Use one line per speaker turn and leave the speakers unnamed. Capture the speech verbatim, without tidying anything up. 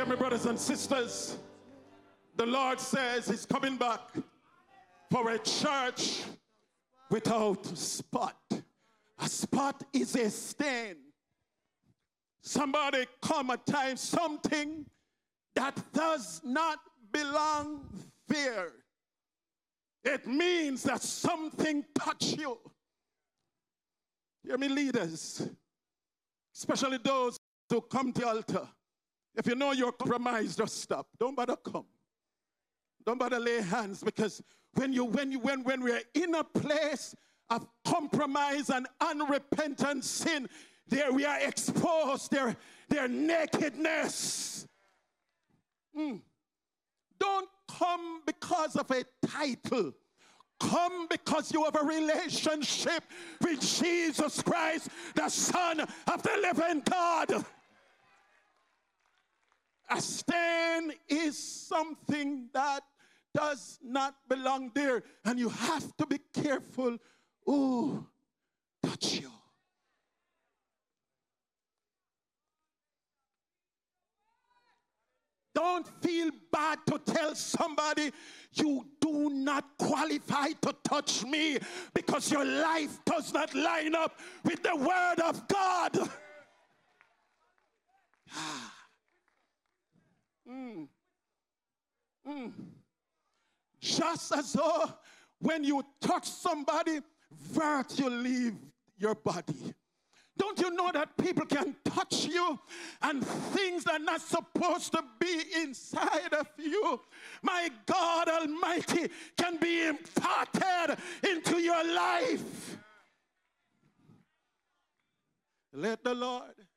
me, brothers and sisters, the Lord says he's coming back for a church without spot. A spot is a stain. Somebody come at times, something that does not belong there. It means that something touched you. Hear me, leaders, especially those who come to the altar. If you know you're compromised, just stop. Don't bother come. Don't bother lay hands, because when you when you when when we're in a place of compromise and unrepentant sin, there we are exposed their their nakedness. Mm. Don't come because of a title. Come because you have a relationship with Jesus Christ, the Son of the living God. A stain is something that does not belong there, and you have to be careful who touch you. Don't feel bad to tell somebody you do not qualify to touch me because your life does not line up with the word of God. mm. Mm. Just as though when you touch somebody, virtue leave your body. Don't you know that people can touch you and things that are not supposed to be inside of you, my God Almighty, can be imparted into your life? Let the Lord